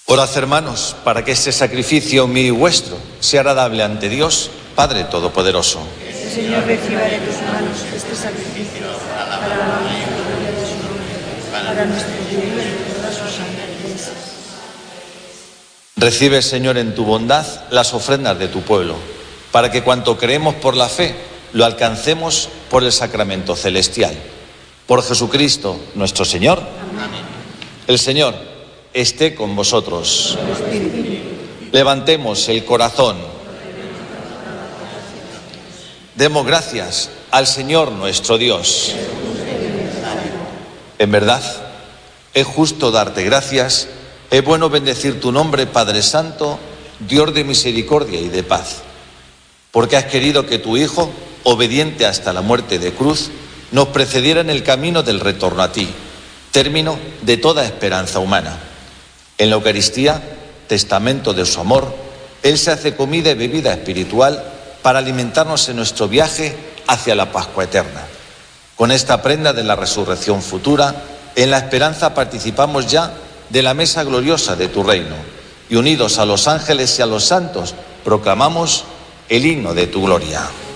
Orad, hermanos, para que este sacrificio mío y vuestro sea agradable ante Dios, Padre Todopoderoso. El Señor reciba de tus manos este sacrificio para la gloria y gloria de su nombre, para nuestro bien y de toda su santa Iglesia. Recibe, Señor, en tu bondad las ofrendas de tu pueblo, para que cuanto creemos por la fe, lo alcancemos por el sacramento celestial. Por Jesucristo, nuestro Señor. Amén. El Señor esté con vosotros. Levantemos el corazón. Demos gracias al Señor nuestro Dios. En verdad, es justo darte gracias, es bueno bendecir tu nombre, Padre Santo, Dios de misericordia y de paz, porque has querido que tu Hijo, obediente hasta la muerte de cruz, nos precediera en el camino del retorno a ti, término de toda esperanza humana. En la Eucaristía, testamento de su amor, Él se hace comida y bebida espiritual para alimentarnos en nuestro viaje hacia la Pascua eterna. Con esta prenda de la resurrección futura, en la esperanza participamos ya de la mesa gloriosa de tu reino, y unidos a los ángeles y a los santos, proclamamos el himno de tu gloria.